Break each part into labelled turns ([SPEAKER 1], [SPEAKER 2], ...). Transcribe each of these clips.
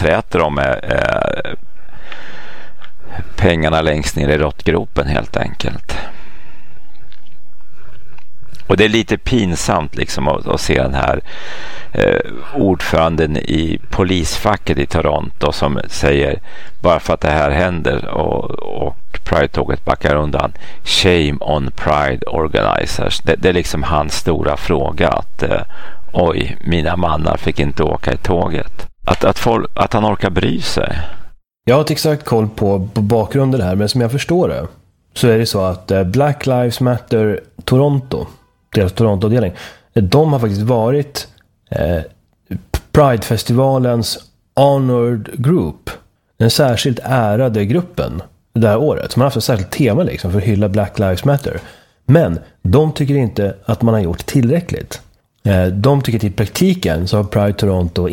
[SPEAKER 1] träter de med pengarna längst ner i råttgropen helt enkelt. Och det är lite pinsamt liksom att se den här ordföranden i polisfacket i Toronto som säger, bara för att det här händer och Pride-tåget backar undan, shame on Pride organizers. Det är liksom hans stora fråga att oj, mina mannar fick inte åka i tåget. Att han orkar bry sig.
[SPEAKER 2] Jag har inte exakt koll på bakgrunden här, men som jag förstår det så är det så att Black Lives Matter Toronto, deras Toronto-avdelning, de har faktiskt varit Pride-festivalens honored group, den särskilt ärade gruppen det här året. Man har haft ett särskilt tema liksom för att hylla Black Lives Matter. Men de tycker inte att man har gjort tillräckligt. De tycker att i praktiken så har Pride Toronto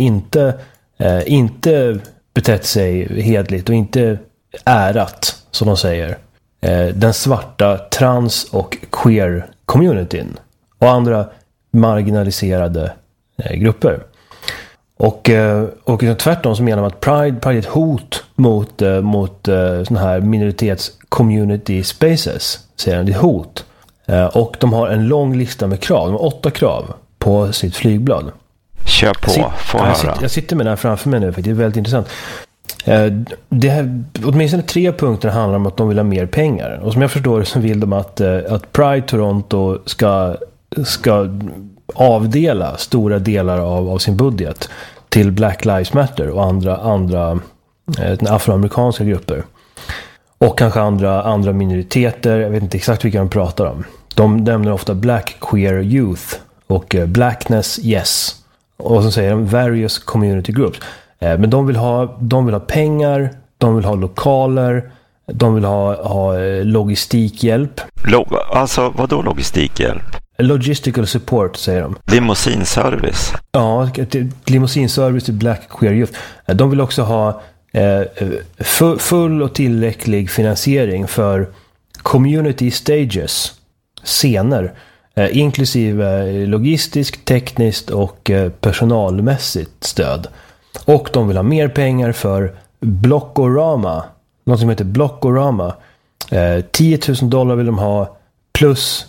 [SPEAKER 2] inte betett sig hedligt och inte ärat, som de säger, den svarta trans- och queer-communityn och andra marginaliserade grupper. Och tvärtom så menar man att Pride är ett hot mot såna här minoritets-community spaces, säger de. Det är ett hot. Och de har en lång lista med krav. De har 8 krav på sitt flygblad.
[SPEAKER 1] Kör på, få höra.
[SPEAKER 2] Jag sitter med den här framför mig nu, för det är väldigt intressant. Det här, åtminstone 3 punkter handlar om att de vill ha mer pengar. Och som jag förstår så vill de att Pride Toronto ska avdela stora delar av sin budget till Black Lives Matter och andra afroamerikanska grupper. Och kanske andra minoriteter. Jag vet inte exakt vilka de pratar om. De nämner ofta Black Queer Youth och Blackness Yes. Och så säger de various community groups. Men de vill ha pengar, de vill ha lokaler, de vill ha logistikhjälp.
[SPEAKER 1] Alltså, vadå logistikhjälp?
[SPEAKER 2] Logistical support, säger de.
[SPEAKER 1] Limousinservice.
[SPEAKER 2] Ja, limousinservice till Black Queer Youth. De vill också ha full och tillräcklig finansiering för community stages, scener, inklusive logistiskt, tekniskt och personalmässigt stöd. Och de vill ha mer pengar för Blockorama, något som heter Blockorama. $10,000 vill de ha, plus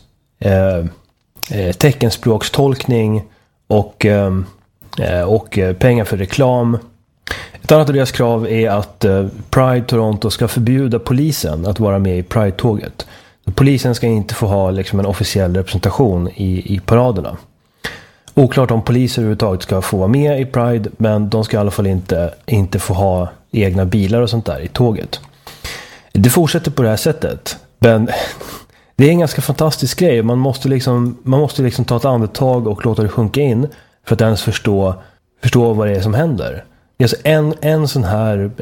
[SPEAKER 2] teckenspråkstolkning och pengar för reklam. Ett annat av deras krav är att Pride Toronto ska förbjuda polisen att vara med i Pride-tåget. Polisen ska inte få ha liksom en officiell representation i paraderna. Oklart om poliser överhuvudtaget ska få vara med i Pride, men de ska i alla fall inte få ha egna bilar och sånt där i tåget. Det fortsätter på det här sättet, men det är en ganska fantastisk grej. Man måste liksom ta ett andetag och låta det sjunka in för att ens förstå vad det är som händer. Det är alltså en sån här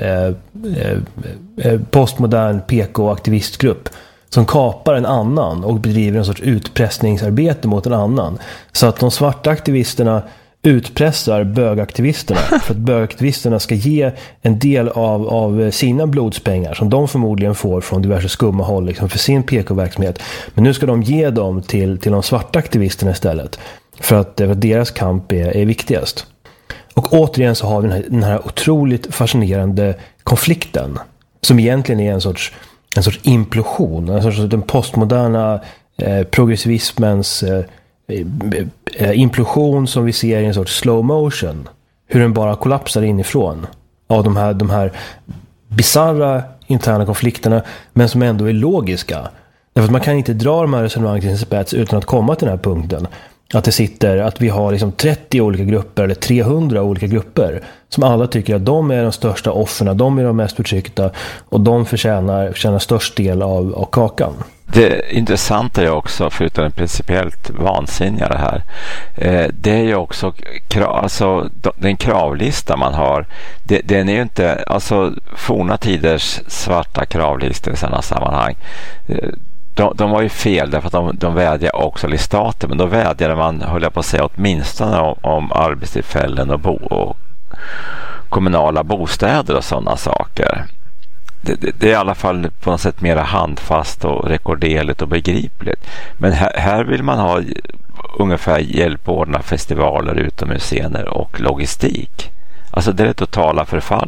[SPEAKER 2] postmodern PK-aktivistgrupp som kapar en annan och bedriver en sorts utpressningsarbete mot en annan. Så att de svarta aktivisterna utpressar bögaktivisterna för att bögaktivisterna ska ge en del av sina blodspengar som de förmodligen får från diverse skumma håll liksom för sin PK-verksamhet. Men nu ska de ge dem till de svarta aktivisterna istället för att deras kamp är viktigast. Och återigen så har vi den här otroligt fascinerande konflikten som egentligen är en sorts implosion, den postmoderna progressivismens implosion som vi ser i en sorts slow motion, hur den bara kollapsar inifrån av de här bizarra interna konflikterna, men som ändå är logiska. Därför att man kan inte dra de här resonemangen till sin spets utan att komma till den här punkten. Att vi har liksom 30 olika grupper eller 300 olika grupper som alla tycker att de är de största offren, de är de mest förtryckta och de förtjänar störst del av kakan.
[SPEAKER 1] Det intressanta är också, förutom den principiellt vansinniga det här, det är ju också alltså, den kravlista man har, den är ju inte, alltså forna tiders svarta kravlistor i sådana sammanhang, de var ju fel därför att de vädjade också listater, men då vädjade man, höll jag på att säga, åtminstone om arbetstillfällen och kommunala bostäder och sådana saker. Det är i alla fall på något sätt mer handfast och rekorderligt och begripligt. Men här vill man ha ungefär hjälp att ordna festivaler, utomhusscener och logistik. Alltså det är det totala förfall.